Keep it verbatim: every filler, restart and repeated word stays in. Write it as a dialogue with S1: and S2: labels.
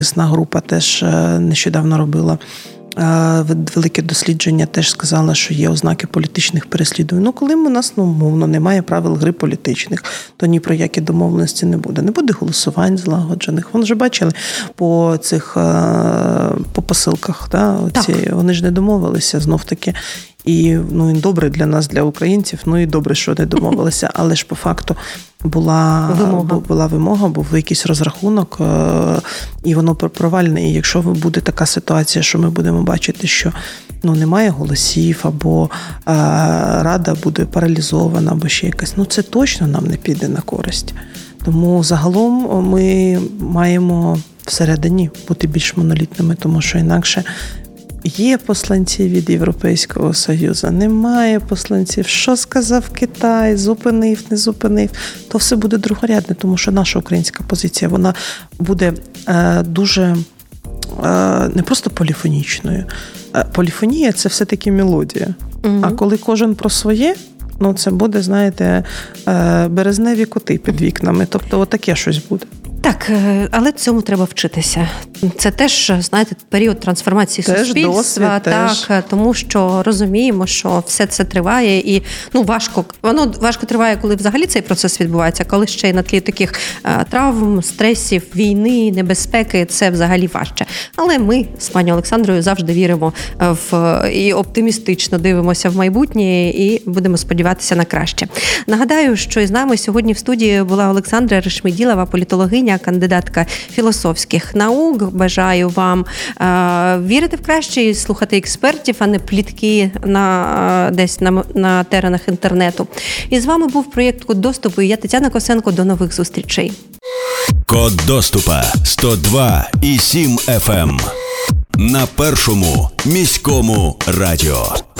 S1: Захисна група теж нещодавно робила велике дослідження, теж сказала, що є ознаки політичних переслідувань. Ну, коли у нас, ну, умовно, немає правил гри політичних, то ні про які домовленості не буде. Не буде голосувань злагоджених. Вони вже бачили по цих, по посилках, да, оці, вони ж не домовилися знов-таки. І, ну, і добре для нас, для українців, ну і добре, що не домовилися, але ж по факту була вимога, була вимога, був якийсь розрахунок, і воно провальне. І якщо буде така ситуація, що ми будемо бачити, що, ну, немає голосів, або а, Рада буде паралізована, або ще якась, ну це точно нам не піде на користь. Тому загалом ми маємо всередині бути більш монолітними, тому що інакше є посланці від Європейського Союзу, немає посланців. Що сказав Китай, зупинив, не зупинив, то все буде другорядне, тому що наша українська позиція, вона буде е, дуже е, не просто поліфонічною. Поліфонія – це все-таки мелодія. Угу. А коли кожен про своє, ну це буде, знаєте, е, березневі коти під вікнами. Тобто отаке щось буде.
S2: Так, але цьому треба вчитися. Це теж, знаєте, період трансформації теж суспільства. Досвід, так, теж. Тому що розуміємо, що все це триває і, ну, важко, воно важко триває, коли взагалі цей процес відбувається, коли ще й на тлі таких а, травм, стресів, війни, небезпеки, це взагалі важче. Але ми з пані Олександрою завжди віримо в і оптимістично дивимося в майбутнє і будемо сподіватися на краще. Нагадаю, що із нами сьогодні в студії була Олександра Решмеділова, політологиня, кандидатка філософських наук. Бажаю вам е, вірити в краще і слухати експертів, а не плітки на, е, десь на, на теренах інтернету. І з вами був проєкт «Код доступу» і я, Тетяна Косенко. До нових зустрічей.
S3: Код доступа сто два і сім еф ем на першому міському радіо.